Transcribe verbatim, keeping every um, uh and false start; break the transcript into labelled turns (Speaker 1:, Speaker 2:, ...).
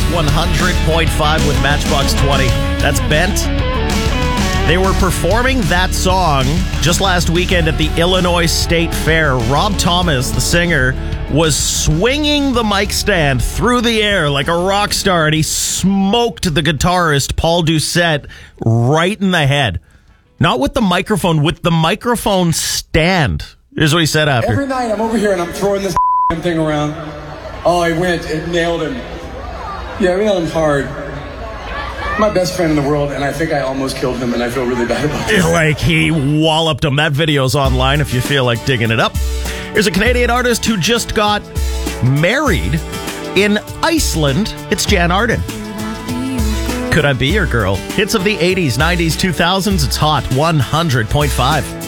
Speaker 1: one hundred point five with Matchbox twenty. That's Bent. They were performing that song just last weekend at the Illinois State Fair. Rob Thomas, the singer, was swinging the mic stand through the air like a rock star, and he smoked the guitarist Paul Doucette right in the head. Not with the microphone, with the microphone stand. Here's what he said after.
Speaker 2: Every night I'm over here and I'm throwing this thing around. Oh, I went, it nailed him. Yeah, I nailed him hard. My best friend in the world, and I think I almost killed him, and I feel really bad about it.
Speaker 1: Like he walloped him. That video's online if you feel like digging it up. Here's a Canadian artist who just got married in Iceland. It's Jan Arden. Could I Be Your Girl? Hits of the eighties, nineties, two thousands. It's hot. one hundred point five.